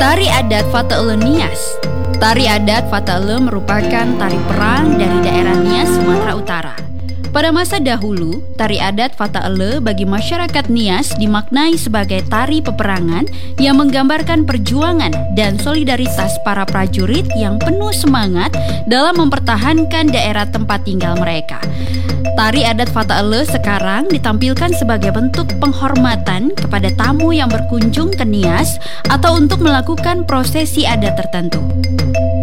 Tari adat Fataele Nias. Tari adat Fataele merupakan tari perang dari daerah Nias, Sumatera Utara. Pada masa dahulu, tari adat Fataele bagi masyarakat Nias dimaknai sebagai tari peperangan yang menggambarkan perjuangan dan solidaritas para prajurit yang penuh semangat dalam mempertahankan daerah tempat tinggal mereka. Tari adat Fataele sekarang ditampilkan sebagai bentuk penghormatan kepada tamu yang berkunjung ke Nias atau untuk melakukan prosesi adat tertentu.